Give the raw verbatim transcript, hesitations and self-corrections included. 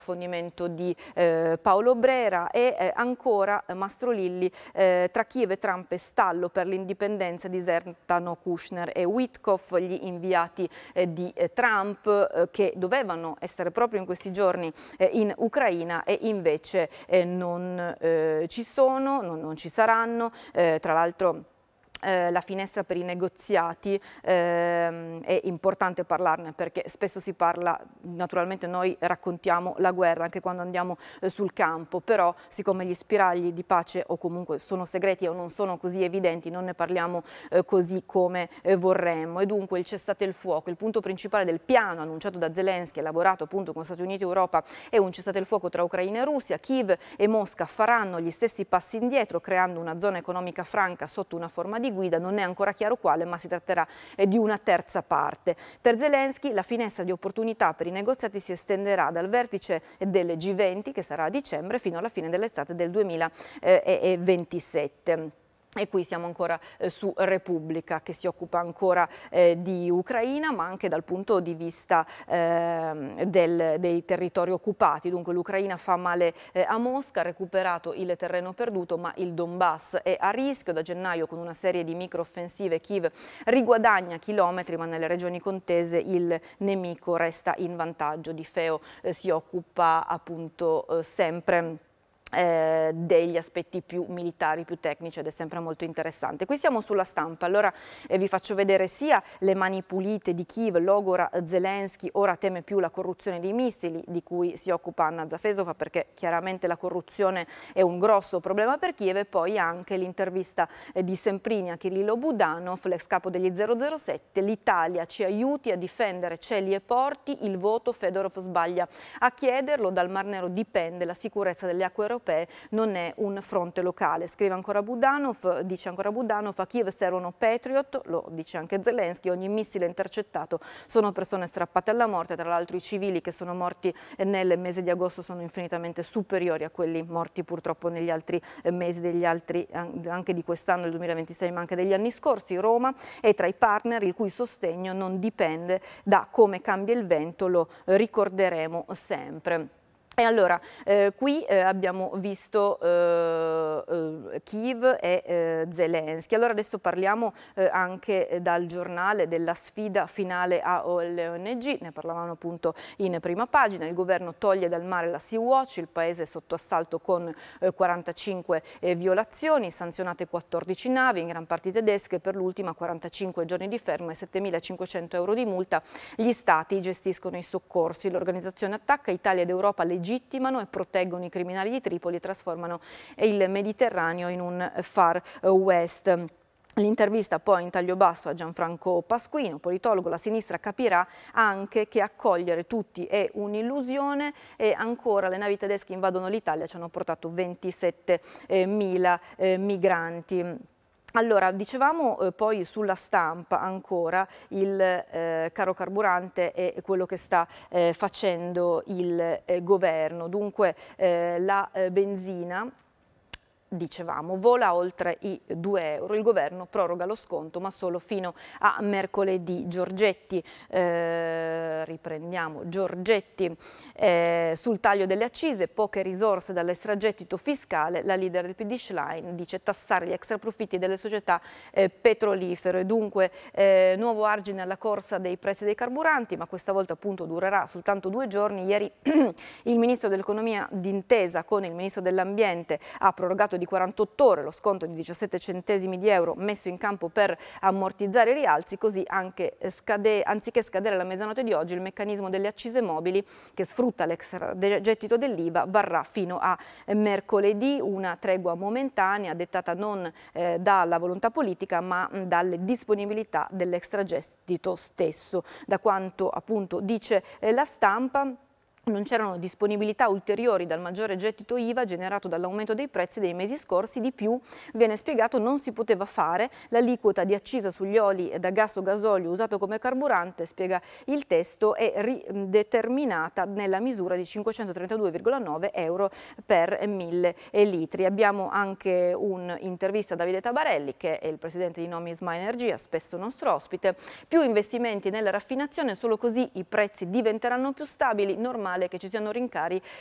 approfondimento di eh, Paolo Brera e eh, ancora eh, Mastro Lilli, eh, tra Kiev e Trump e stallo per l'indipendenza disertano Kushner e Witkoff, gli inviati eh, di eh, Trump eh, che dovevano essere proprio in questi giorni eh, in Ucraina e invece eh, non eh, ci sono, non, non ci saranno, eh, tra l'altro. Eh, la finestra per i negoziati, ehm, è importante parlarne perché spesso si parla, naturalmente noi raccontiamo la guerra anche quando andiamo eh, sul campo, però siccome gli spiragli di pace o comunque sono segreti o non sono così evidenti, non ne parliamo eh, così come eh, vorremmo, e dunque il cessate il fuoco, il punto principale del piano annunciato da Zelensky, elaborato appunto con Stati Uniti e Europa, è un cessate il fuoco tra Ucraina e Russia. Kiev e Mosca faranno gli stessi passi indietro creando una zona economica franca sotto una forma di guida, non è ancora chiaro quale, ma si tratterà eh, di una terza parte. Per Zelensky la finestra di opportunità per i negoziati si estenderà dal vertice del G venti, che sarà a dicembre, fino alla fine dell'estate del duemilaventisette. E qui siamo ancora eh, su Repubblica, che si occupa ancora eh, di Ucraina, ma anche dal punto di vista eh, del, dei territori occupati. Dunque l'Ucraina fa male eh, a Mosca, ha recuperato il terreno perduto, ma il Donbass è a rischio. Da gennaio, con una serie di microoffensive, Kiev riguadagna chilometri, ma nelle regioni contese il nemico resta in vantaggio. Di Feo eh, si occupa appunto eh, sempre Eh, degli aspetti più militari, più tecnici, ed è sempre molto interessante. Qui siamo sulla Stampa, allora eh, vi faccio vedere sia le mani pulite di Kiev, logora Zelensky, ora teme più la corruzione dei missili, di cui si occupa Anna Zafesova, perché chiaramente la corruzione è un grosso problema per Kiev, e poi anche l'intervista eh, di Semprini a Kirillo Budanov, l'ex capo degli zero zero sette, l'Italia ci aiuti a difendere cieli e porti, il voto Fedorov sbaglia a chiederlo, dal Mar Nero dipende la sicurezza delle acque europee, non è un fronte locale. Scrive ancora Budanov, dice ancora Budanov, a Kiev servono Patriot, lo dice anche Zelensky, ogni missile intercettato sono persone strappate alla morte, tra l'altro i civili che sono morti nel mese di agosto sono infinitamente superiori a quelli morti purtroppo negli altri mesi, degli altri, anche di quest'anno, il duemilaventisei, ma anche degli anni scorsi. Roma è tra i partner il cui sostegno non dipende da come cambia il vento, lo ricorderemo sempre. E allora, eh, qui eh, abbiamo visto eh, eh, Kiev e eh, Zelensky. Allora adesso parliamo eh, anche eh, dal giornale della sfida finale alle O N G, ne parlavamo appunto in prima pagina. Il governo toglie dal mare la Sea-Watch, il paese è sotto assalto con eh, quarantacinque eh, violazioni, sanzionate quattordici navi, in gran parte tedesche, per l'ultima quarantacinque giorni di fermo e settemilacinquecento euro di multa. Gli stati gestiscono i soccorsi, l'organizzazione attacca, Italia ed Europa legittimano e proteggono i criminali di Tripoli e trasformano il Mediterraneo in un Far West. L'intervista poi in taglio basso a Gianfranco Pasquino, politologo. La sinistra capirà anche che accogliere tutti è un'illusione, e ancora le navi tedesche invadono l'Italia, ci hanno portato ventisettemila eh, migranti. Allora, dicevamo eh, poi sulla Stampa ancora il eh, caro carburante e quello che sta eh, facendo il eh, governo. Dunque eh, la eh, benzina, dicevamo, vola oltre i due euro, il governo proroga lo sconto ma solo fino a mercoledì. Giorgetti, eh, riprendiamo, Giorgetti eh, sul taglio delle accise, poche risorse dall'extragettito fiscale, la leader del P D Schlein dice tassare gli extraprofitti delle società eh, petrolifere. Dunque eh, nuovo argine alla corsa dei prezzi dei carburanti, ma questa volta appunto durerà soltanto due giorni. Ieri il ministro dell'economia, d'intesa con il ministro dell'ambiente, ha prorogato di quarantotto ore lo sconto di diciassette centesimi di euro messo in campo per ammortizzare i rialzi, così anche scade, anziché scadere alla mezzanotte di oggi, il meccanismo delle accise mobili che sfrutta l'extragettito dell'I V A varrà fino a mercoledì, una tregua momentanea dettata non eh, dalla volontà politica ma dalle disponibilità dell'extragettito stesso. Da quanto appunto dice eh, la Stampa, non c'erano disponibilità ulteriori dal maggiore gettito I V A generato dall'aumento dei prezzi dei mesi scorsi. Di più, viene spiegato, non si poteva fare l'aliquota di accisa sugli oli da gas o gasolio usato come carburante, spiega il testo, è rideterminata nella misura di cinquecentotrentadue virgola nove euro per mille litri. Abbiamo anche un'intervista a Davide Tabarelli, che è il presidente di Nomisma Energia, spesso nostro ospite. Più investimenti nella raffinazione, solo così i prezzi diventeranno più stabili, normali normale che ci siano rincari